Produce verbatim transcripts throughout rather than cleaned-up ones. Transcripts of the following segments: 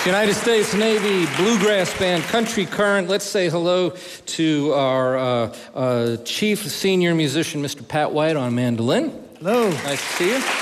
United States Navy Bluegrass Band, Country Current. Let's say hello to our uh, uh, chief senior musician, Mister Pat White, on mandolin. Hello. Nice to see you.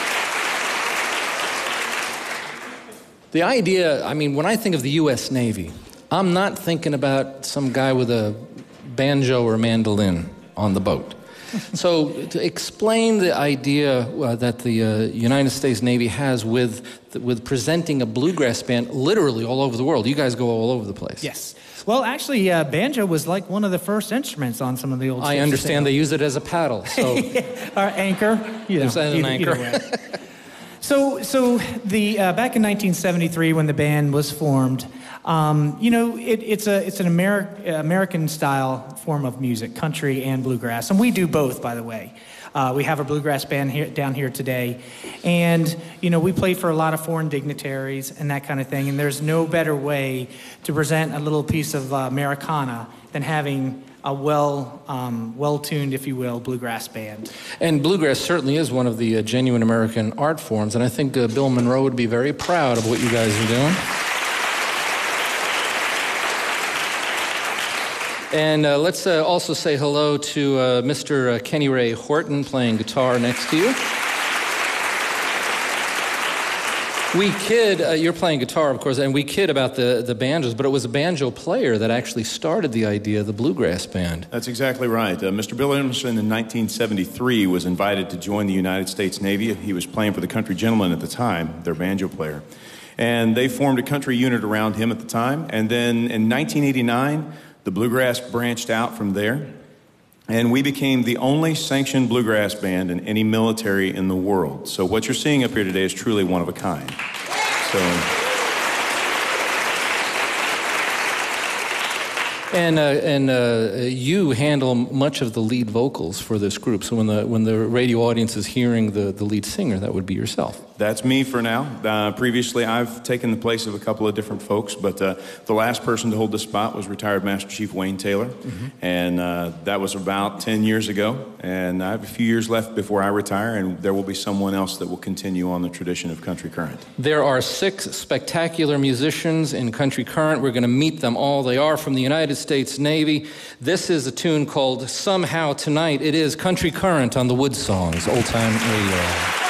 The idea, I mean, when I think of the U S Navy, I'm not thinking about some guy with a banjo or mandolin on the boat. So to explain the idea uh, that the uh, United States Navy has with with presenting a bluegrass band literally all over the world. You guys go all over the place. Yes. Well, actually, uh, banjo was like one of the first instruments on some of the old ships. I understand they use it as a paddle. So our anchor. You know, Is that an either, anchor? either way. So, so the uh, back in nineteen seventy-three, when the band was formed, um, you know, it, it's a it's an Ameri- American style form of music, country and bluegrass, and we do both, by the way. Uh, we have a bluegrass band here down here today, and you know, we play for a lot of foreign dignitaries and that kind of thing. And there's no better way to present a little piece of uh, Americana than having a well, um, well-tuned, if you will, bluegrass band. And bluegrass certainly is one of the uh, genuine American art forms, and I think uh, Bill Monroe would be very proud of what you guys are doing. And uh, let's uh, also say hello to uh, Mister Uh, Kenny Ray Horton playing guitar next to you. We kid, uh, you're playing guitar, of course, and we kid about the, the banjos, but it was a banjo player that actually started the idea of the bluegrass band. That's exactly right. Uh, Mister Bill Emerson in nineteen seventy-three was invited to join the United States Navy. He was playing for the Country Gentlemen at the time, their banjo player. And they formed a country unit around him at the time. And then in nineteen eighty-nine, the bluegrass branched out from there. And we became the only sanctioned bluegrass band in any military in the world. So what you're seeing up here today is truly one of a kind. So, And uh, and uh, you handle much of the lead vocals for this group. So when the when the radio audience is hearing the, the lead singer, that would be yourself. that's me for now. Uh, previously, I've taken the place of a couple of different folks, but uh, the last person to hold the spot was retired Master Chief Wayne Taylor, mm-hmm. and uh, that was about ten years ago. And I have a few years left before I retire, and there will be someone else that will continue on the tradition of Country Current. There are six spectacular musicians in Country Current. We're going to meet them all. They are from the United States Navy. This is a tune called Somehow Tonight. It is Country Current on the Wood Songs, Old Time Radio.